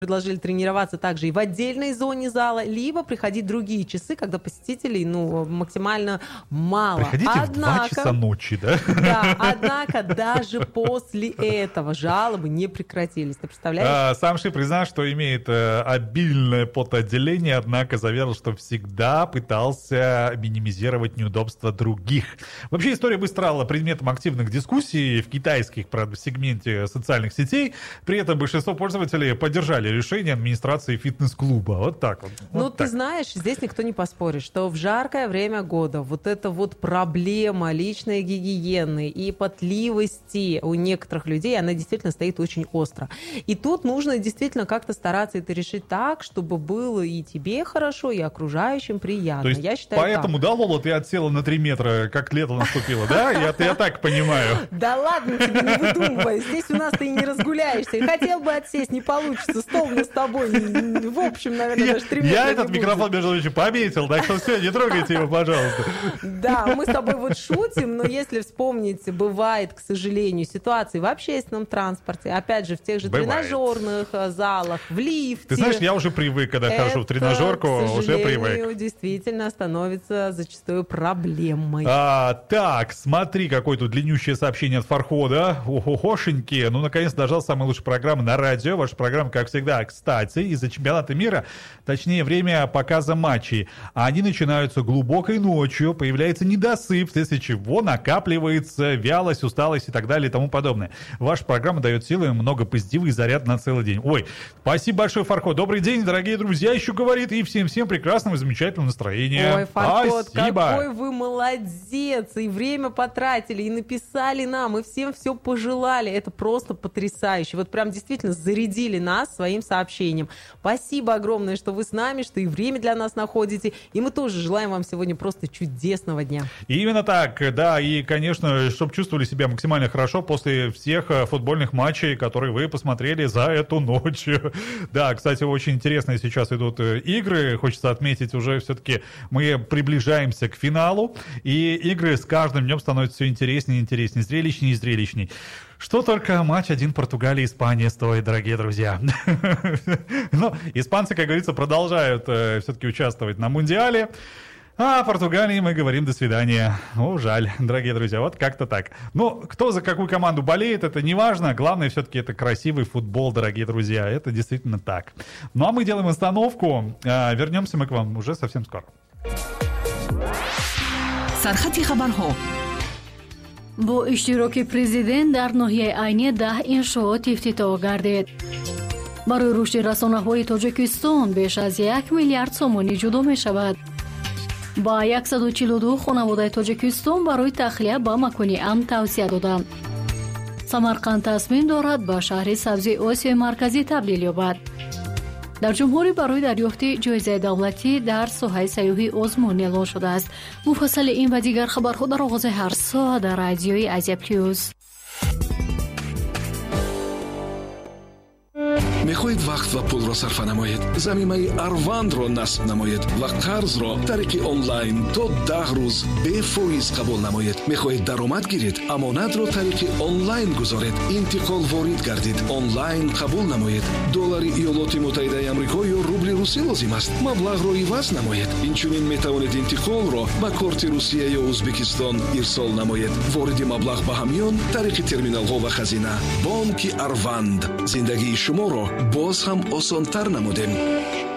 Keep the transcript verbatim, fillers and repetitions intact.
предложили тренироваться также и в отдельной зоне зала, либо приходить в другие часы, когда посетителей ну, максимально мало. Приходите однако, в два часа ночи, да? Да, однако даже после этого жалобы не прекратились. Ты представляешь? А, сам Ши признал, что имеет э, обильное потоотделение, однако заверил, что всегда пытался минимизировать неудобства других. Вообще история быстро стала предметом активных дискуссий в китайских, правда, сегменте социальных сетей. При этом большинство пользователей поддержали решение администрации фитнес-клуба. Вот так вот. Ну, вот ты так. знаешь, здесь никто не поспорит, что в жаркое время года вот эта вот проблема личной гигиены и потливости у некоторых людей, она действительно стоит очень остро. И тут нужно действительно как-то стараться это решить так, чтобы было и тебе хорошо, и окружающим приятно. То есть я считаю, поэтому, так. да, Лола, ты отсела на три метра, как лето наступило, да? Я, я так понимаю. Да ладно тебе, не выдумывай. Здесь у нас ты и не разгуляешься. И хотел бы отсесть, не получится. Стол у нас с тобой. В общем, наверное, Я, даже три метра я этот не микрофон, будет. между прочим, пометил, так что все, не трогайте его, пожалуйста. Да, мы с тобой вот шутим, но если вспомнить, бывает, к сожалению, ситуации в общественном транспорте, опять же, в тех же Бывает. тренажерных залах, в лифте. Ты знаешь, я уже привык, когда это, хожу в тренажерку, уже привык. Действительно становится зачастую проблемой. А, так, смотри, какое тут длиннющее сообщение от Фархода. Охохошеньки. Ну, наконец, дождался самой лучшей программы на радио. Ваша программа, как всегда, кстати, из-за чемпионата мира, точнее, время показа матчей. Они начинаются глубокой ночью, появляется недосып, вследствие чего накапливается вялость, усталость и так далее и тому подобное. Ваша программа дает силы и много позитива и заряд на целый день. Ой, спасибо большое, Фарход. Добрый день, дорогие друзья, еще говорит. И всем-всем прекрасного и замечательного настроения. Ой, Фарход, спасибо. какой вы молодец. И время потратили, и написали нам, и всем все пожелали. Это просто потрясающе. Вот прям действительно зарядили нас своим сообщением. Спасибо огромное, что вы с нами, что и время для нас находите. И мы тоже желаем вам сегодня просто чудесного дня. И именно так, да. И, конечно, чтобы чувствовали себя максимально хорошо после всех футбольных матчей, которые вы посмотрели за эту ночь. Да, кстати, очень интересные сейчас идут игры. Хочется отметить, уже все-таки мы приближаемся к финалу. И игры с каждым днем становятся все интереснее и интереснее, зрелищнее и зрелищней. Что только матч один Португалия и Испания стоит, дорогие друзья. Но испанцы, как говорится, продолжают э, все-таки участвовать на Мундиале. А о Португалии мы говорим до свидания. О, жаль, дорогие друзья, вот как-то так. Ну, кто за какую команду болеет, это не важно. Главное, все-таки это красивый футбол, дорогие друзья. Это действительно так. Ну, а мы делаем остановку. А, вернемся мы к вам уже совсем скоро. Сархати хабарҳо. бо иштироки президент дар ноҳияи айне даҳ иншоот ифтитоҳ гардид. барои рушди расонаҳои тоҷикистон беш аз як миллиард сомонӣ ҷудо мешавад. ба яксаду чилу ду хонаводаи тоҷикистон барои тахлия ба макони амн тавсия доданд. самарқанд тасмим дорад ба шаҳри сабзи осиёи марказӣ табдил ёбад. дар ҷумҳурӣ барои дарёфти ҷоизаи давлатӣ дар соҳаи сайёҳӣ озмун эълон шудааст. муфассали ин ва дигар хабарҳо дар оғози ҳар соат дар радиои Азия Плюс. мехоҳед вақт ва пулро сарфа намоед, замимаи арвандро насб намоед ва қарзро тариқи онлайн то даҳ рӯз бефоиз қабул намоед. мехоҳед даромад гиред, амонатро тариқи онлайн гузоред, интиқол ворид гардид, онлайн қабул намоед. доллари иёлоти муттаҳидаи амрико ё рубли русӣ лозим аст, маблағро иваз намоед. инчунин метавонед интиқолро ба корти русия ё ӯзбекистон ирсол намоед. вориди маблағ ба ҳамён тариқи терминалҳо ва хазина. бонки Арванд зиндагии шуморо боз ҳам осонтар намудем.